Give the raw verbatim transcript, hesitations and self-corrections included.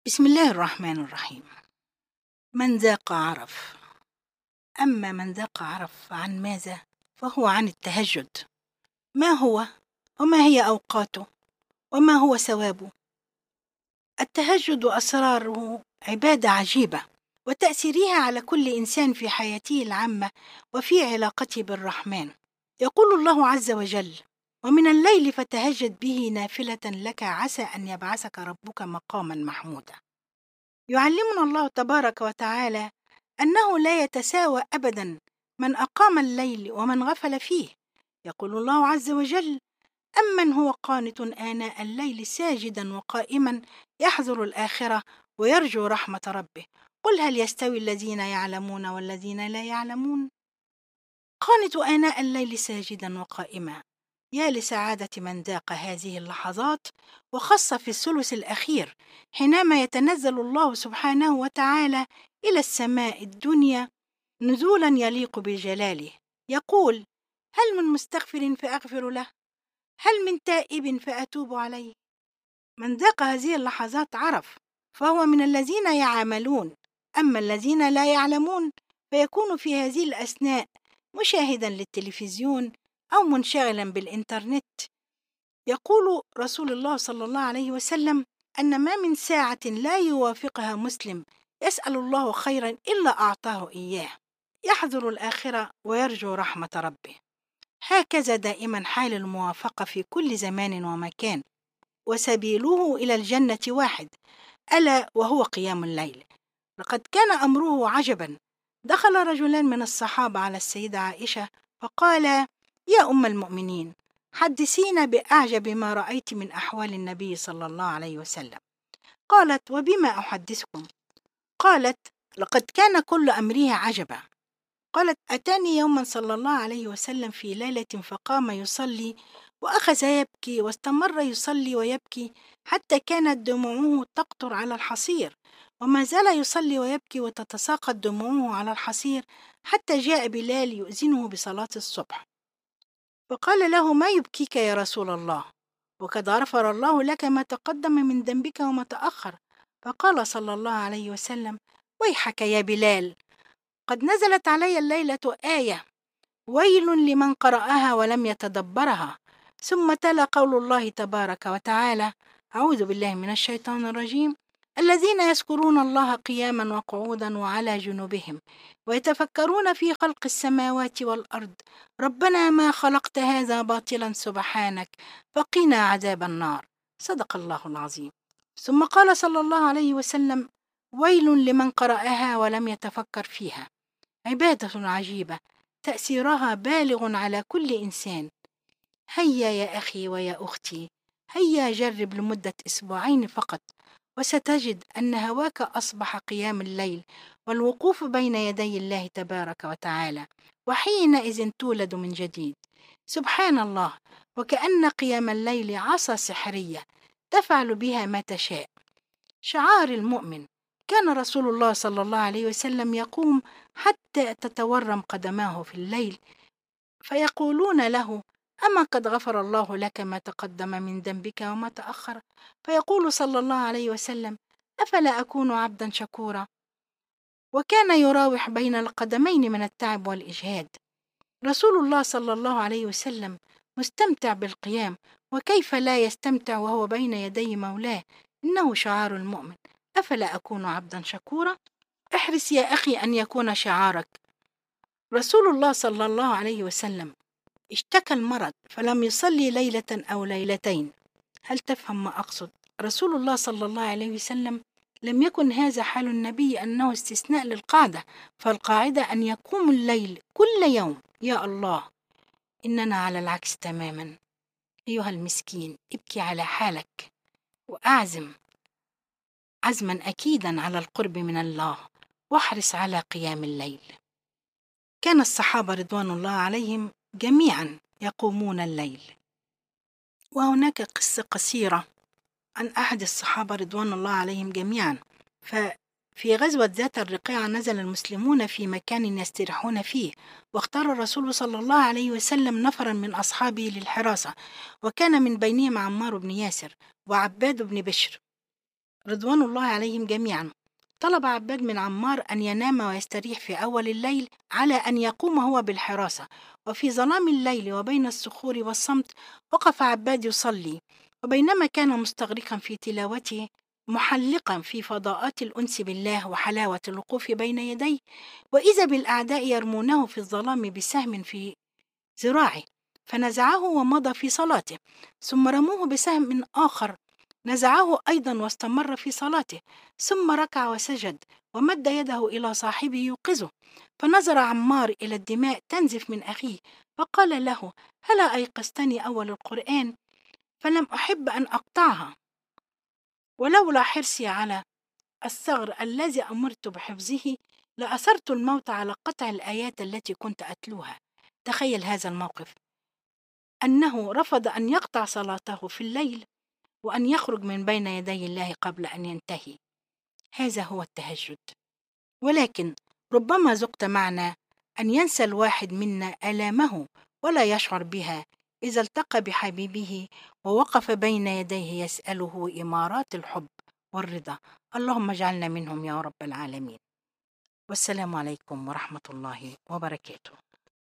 بسم الله الرحمن الرحيم. من ذاق عرف. أما من ذاق عرف عن ماذا؟ فهو عن التهجد. ما هو؟ وما هي أوقاته؟ وما هو ثوابه؟ التهجد وأسراره عبادة عجيبة، وتأثيرها على كل إنسان في حياته العامة وفي علاقته بالرحمن. يقول الله عز وجل: ومن الليل فتهجد به نافلة لك عسى أن يبعثك ربك مقاما محمودا. يعلمنا الله تبارك وتعالى أنه لا يتساوى أبدا من أقام الليل ومن غفل فيه. يقول الله عز وجل: أمن هو قانت آناء الليل ساجدا وقائما يحذر الآخرة ويرجو رحمة ربه قل هل يستوي الذين يعلمون والذين لا يعلمون. قانت آناء الليل ساجدا وقائما، يا لسعادة من ذاق هذه اللحظات، وخاصة في الثلث الأخير حينما يتنزل الله سبحانه وتعالى إلى السماء الدنيا نزولا يليق بجلاله، يقول: هل من مستغفر فأغفر له، هل من تائب فأتوب عليه. من ذاق هذه اللحظات عرف، فهو من الذين يعملون. أما الذين لا يعلمون فيكون في هذه الأثناء مشاهدا للتلفزيون أو منشغلا بالإنترنت. يقول رسول الله صلى الله عليه وسلم أن ما من ساعة لا يوافقها مسلم يسأل الله خيرا إلا أعطاه إياه، يحذر الآخرة ويرجو رحمة ربه. هكذا دائما حال الموافقة في كل زمان ومكان، وسبيله إلى الجنة واحد، ألا وهو قيام الليل. لقد كان أمره عجبا. دخل رجلان من الصحابة على السيدة عائشة فقال: يا أم المؤمنين، حدثينا بأعجب ما رأيت من أحوال النبي صلى الله عليه وسلم. قالت: وبما أحدثكم؟ قالت: لقد كان كل أمره عجبا. قالت: أتاني يوما صلى الله عليه وسلم في ليلة فقام يصلي وأخذ يبكي، واستمر يصلي ويبكي حتى كانت دموعه تقطر على الحصير، وما زال يصلي ويبكي وتتساقط دموعه على الحصير حتى جاء بلال يؤذنه بصلاة الصبح، فقال له: ما يبكيك يا رسول الله؟ وقد غفر الله لك ما تقدم من ذنبك وما تأخر. فقال صلى الله عليه وسلم: ويحك يا بلال، قد نزلت علي الليلة آية ويل لمن قرأها ولم يتدبرها. ثم تلا قول الله تبارك وتعالى: أعوذ بالله من الشيطان الرجيم: الذين يذكرون الله قياما وقعودا وعلى جنوبهم ويتفكرون في خلق السماوات والأرض ربنا ما خلقت هذا باطلا سبحانك فقنا عذاب النار. صدق الله العظيم. ثم قال صلى الله عليه وسلم: ويل لمن قرأها ولم يتفكر فيها. عبادة عجيبة تأثيرها بالغ على كل إنسان. هيا يا أخي ويا أختي، هيا جرب لمدة أسبوعين فقط، وستجد أن هواك أصبح قيام الليل والوقوف بين يدي الله تبارك وتعالى، وحينئذ تولد من جديد. سبحان الله، وكأن قيام الليل عصا سحرية تفعل بها ما تشاء. شعار المؤمن. كان رسول الله صلى الله عليه وسلم يقوم حتى تتورم قدماه في الليل، فيقولون له: أما قد غفر الله لك ما تقدم من ذنبك وما تأخر؟ فيقول صلى الله عليه وسلم: أفلا أكون عبدا شكورا؟ وكان يراوح بين القدمين من التعب والإجهاد. رسول الله صلى الله عليه وسلم مستمتع بالقيام، وكيف لا يستمتع وهو بين يدي مولاه؟ إنه شعار المؤمن. أفلا أكون عبدا شكورا؟ احرص يا أخي أن يكون شعارك. رسول الله صلى الله عليه وسلم اشتكى المرض فلم يصلي ليلة أو ليلتين. هل تفهم ما أقصد؟ رسول الله صلى الله عليه وسلم لم يكن هذا حال النبي، أنه استثناء للقاعدة، فالقاعدة أن يقوم الليل كل يوم. يا الله، إننا على العكس تماما. أيها المسكين، ابكي على حالك وأعزم عزما أكيدا على القرب من الله، واحرص على قيام الليل. كان الصحابة رضوان الله عليهم جميعا يقومون الليل. وهناك قصة قصيرة عن أحد الصحابة رضوان الله عليهم جميعا. ففي غزوة ذات الرقيعة نزل المسلمون في مكان يستريحون فيه، واختار الرسول صلى الله عليه وسلم نفرا من أصحابه للحراسة، وكان من بينهم عمار بن ياسر وعباد بن بشر. رضوان الله عليهم جميعا. طلب عباد من عمار أن ينام ويستريح في أول الليل على أن يقوم هو بالحراسة. وفي ظلام الليل وبين الصخور والصمت وقف عباد يصلي، وبينما كان مستغرقا في تلاوته محلقا في فضاءات الأنس بالله وحلاوة الوقوف بين يديه، وإذا بالأعداء يرمونه في الظلام بسهم في ذراعه، فنزعه ومضى في صلاته. ثم رموه بسهم آخر، نزعه أيضا واستمر في صلاته. ثم ركع وسجد ومد يده إلى صاحبه يوقظه، فنظر عمار إلى الدماء تنزف من أخيه، فقال له: هلا أيقظتني أول القرآن؟ فلم أحب أن أقطعها، ولولا حرصي على الثغر الذي أمرت بحفظه لأثرت الموت على قطع الآيات التي كنت أتلوها. تخيل هذا الموقف، أنه رفض أن يقطع صلاته في الليل وأن يخرج من بين يدي الله قبل أن ينتهي. هذا هو التهجد. ولكن ربما ذقت معنا أن ينسى الواحد منا آلامه ولا يشعر بها إذا التقى بحبيبه ووقف بين يديه يسأله إمارات الحب والرضا. اللهم اجعلنا منهم يا رب العالمين. والسلام عليكم ورحمة الله وبركاته.